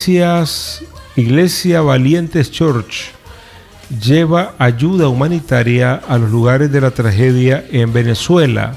Iglesia Valientes Church lleva ayuda humanitaria a los lugares de la tragedia en Venezuela.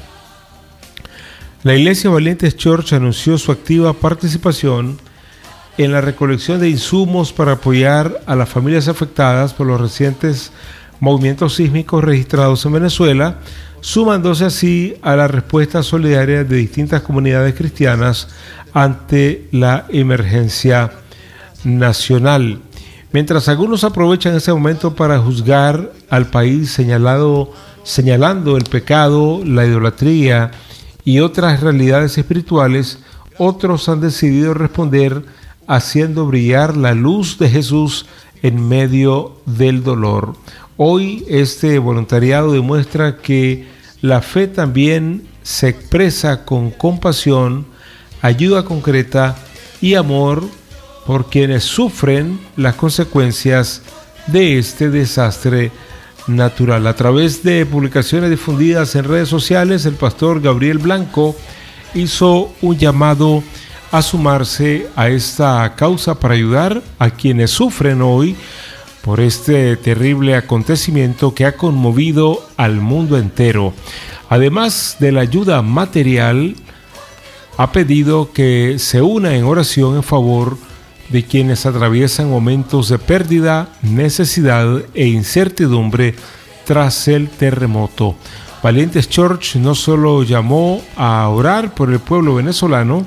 La Iglesia Valientes Church anunció su activa participación en la recolección de insumos para apoyar a las familias afectadas por los recientes movimientos sísmicos registrados en Venezuela, sumándose así a la respuesta solidaria de distintas comunidades cristianas ante la emergencia nacional. Mientras algunos aprovechan ese momento para juzgar al país señalando el pecado, la idolatría y otras realidades espirituales, otros han decidido responder haciendo brillar la luz de Jesús en medio del dolor. Hoy este voluntariado demuestra que la fe también se expresa con compasión, ayuda concreta y amor por quienes sufren las consecuencias de este desastre natural. A través de publicaciones difundidas en redes sociales, el pastor Gabriel Blanco hizo un llamado a sumarse a esta causa para ayudar a quienes sufren hoy por este terrible acontecimiento que ha conmovido al mundo entero. Además de la ayuda material, ha pedido que se una en oración en favor de quienes atraviesan momentos de pérdida, necesidad e incertidumbre tras el terremoto. Valientes Church no solo llamó a orar por el pueblo venezolano,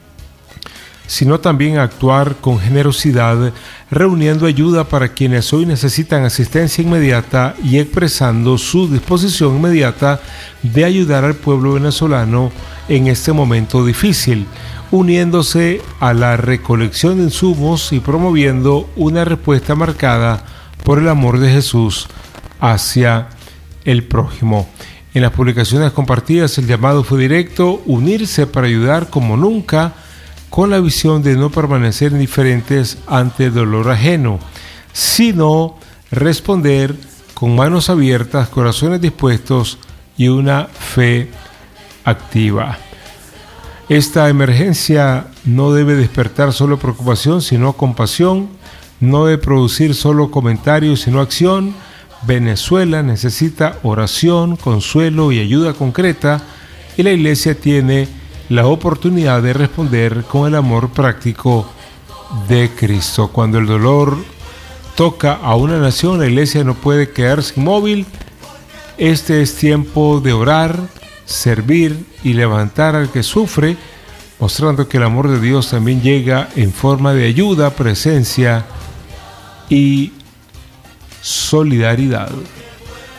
sino también a actuar con generosidad, reuniendo ayuda para quienes hoy necesitan asistencia inmediata y expresando su disposición inmediata de ayudar al pueblo venezolano en este momento difícil, uniéndose a la recolección de insumos y promoviendo una respuesta marcada por el amor de Jesús hacia el prójimo. En las publicaciones compartidas, el llamado fue directo: unirse para ayudar como nunca, con la visión de no permanecer indiferentes ante el dolor ajeno, sino responder con manos abiertas, corazones dispuestos y una fe activa. Esta emergencia no debe despertar solo preocupación, sino compasión, no debe producir solo comentarios, sino acción. Venezuela necesita oración, consuelo y ayuda concreta, y la Iglesia tiene la oportunidad de responder con el amor práctico de Cristo. Cuando el dolor toca a una nación, la Iglesia no puede quedarse inmóvil. Este es tiempo de orar, servir y levantar al que sufre, mostrando que el amor de Dios también llega en forma de ayuda, presencia y solidaridad.